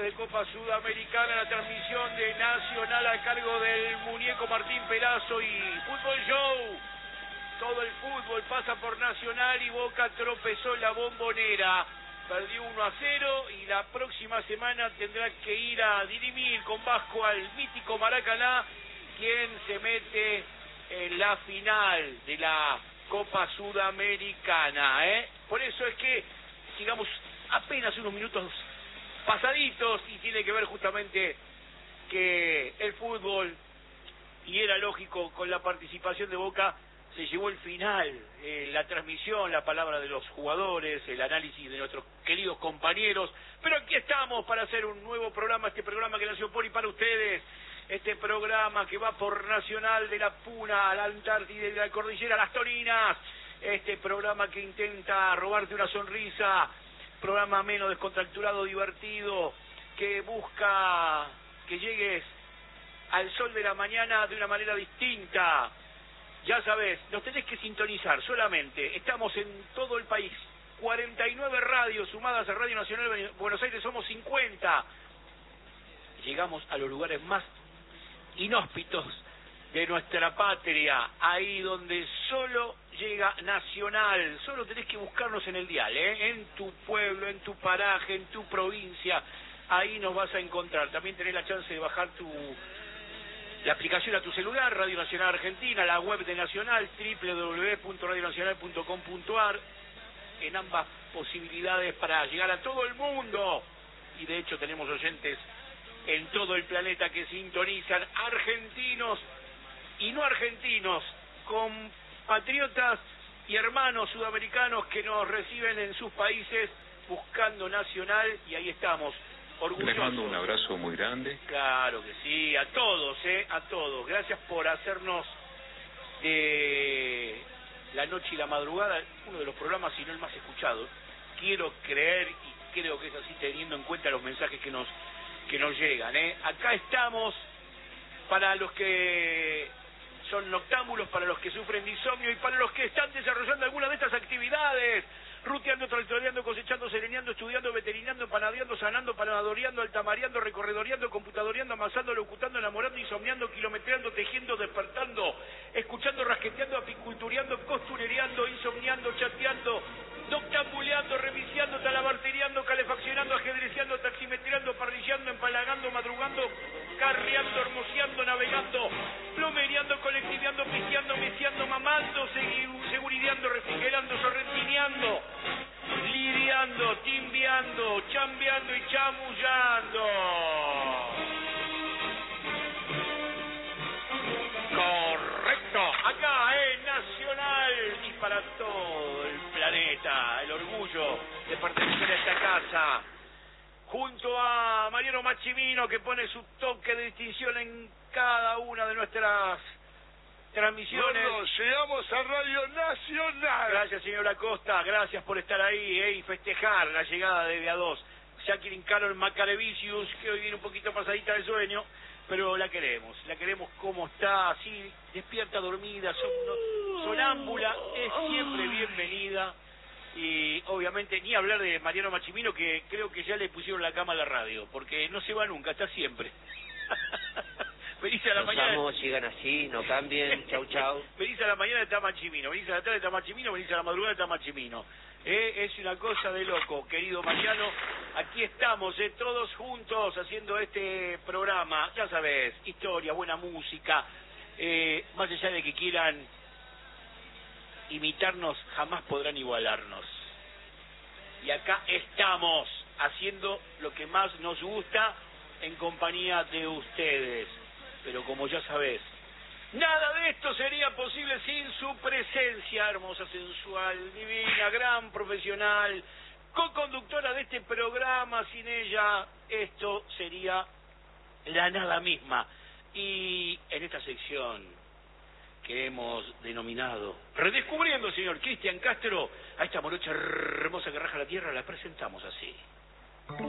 semifinales de Copa Sudamericana, la transmisión de Nacional a cargo del muñeco Martín Pelazo y Fútbol Show. Todo el fútbol pasa por Nacional y Boca tropezó en la Bombonera. Perdió 1-0 y la próxima semana tendrá que ir a dirimir con Vasco al mítico Maracaná, quien se mete en la final de la Copa Sudamericana. Por eso es que sigamos apenas unos minutos pasaditos y tiene que ver justamente que el fútbol, y era lógico, con la participación de Boca se llevó el final, la transmisión, la palabra de los jugadores, el análisis de nuestros queridos compañeros, pero aquí estamos para hacer un nuevo programa, este programa que nació por y para ustedes, este programa que va por Nacional de la Puna a la Antártida y de la Cordillera a las Torinas, este programa que intenta robarte una sonrisa, programa menos descontracturado, divertido, que busca que llegues al sol de la mañana de una manera distinta. Ya sabes, nos tenés que sintonizar solamente. Estamos en todo el país. 49 radios sumadas a Radio Nacional de Buenos Aires, somos 50. Llegamos a los lugares más inhóspitos de nuestra patria, ahí donde solo llega Nacional. Solo tenés que buscarnos en el dial, en tu pueblo, en tu paraje, en tu provincia. Ahí nos vas a encontrar. También tenés la chance de bajar la aplicación a tu celular, Radio Nacional Argentina, la web de Nacional, www.radionacional.com.ar, en ambas posibilidades para llegar a todo el mundo. Y de hecho tenemos oyentes en todo el planeta que sintonizan, argentinos y no argentinos, compatriotas y hermanos sudamericanos que nos reciben en sus países buscando Nacional, y ahí estamos. Orgullosos. Les mando un abrazo muy grande. Claro que sí, a todos, a todos. Gracias por hacernos de la noche y la madrugada uno de los programas, si no el más escuchado. Quiero creer y creo que es así, teniendo en cuenta los mensajes que nos llegan. Acá estamos para los que son noctámbulos, para los que sufren de insomnio y para los que están desarrollando alguna de estas actividades. Ruteando, tractoreando, cosechando, sereneando, estudiando, veterinando, panadeando, sanando, panadoreando, altamareando, recorredoreando, computadoreando, amasando, locutando, enamorando, insomniando, kilometreando, tejiendo, despertando, escuchando, rasqueteando, apicultureando, costurereando, insomniando, chateando, noctambuleando, reviciando, talabarteriando, calefaccionando, ajedreceando, taximetreando, parrillando, empalagando, madrugando, carreando, hermoseando, navegando, plomereando, colectiveando, pisteando, meciando, mamando, segurideando, refrigerando, sorrentineando, lidiando, timbiando, chambeando y chamullando. Correcto, acá es Nacional y para todo el planeta, el orgullo de pertenecer a esta casa, junto a Mariano Machimino, que pone su toque de distinción en cada una de nuestras transmisiones. Bueno, llegamos a Radio Nacional. Gracias, señor Acosta, gracias por estar ahí y festejar la llegada de A2. Jacqueline Carol Macarevicius, que hoy viene un poquito pasadita de sueño, pero la queremos como está, así, despierta, dormida, sonámbula, es siempre bienvenida. Y obviamente ni hablar de Mariano Machimino, que creo que ya le pusieron la cama a la radio, porque no se va nunca, está siempre. Venís a la mañana. Amos, sigan así, no cambien, chau chau. Venís a la mañana, está Machimino, venís a la tarde, está Machimino, venís a la madrugada, está Machimino. Es una cosa de loco, querido Mariano. Aquí estamos, todos juntos haciendo este programa. Ya sabes, historia, buena música. Más allá de que quieran imitarnos, jamás podrán igualarnos. Y acá estamos, haciendo lo que más nos gusta en compañía de ustedes. Pero como ya sabés, nada de esto sería posible sin su presencia, hermosa, sensual, divina, gran profesional, co-conductora de este programa. Sin ella, esto sería la nada misma. Y en esta sección que hemos denominado Redescubriendo, señor Cristian Castro, a esta morocha hermosa que raja la tierra, la presentamos así.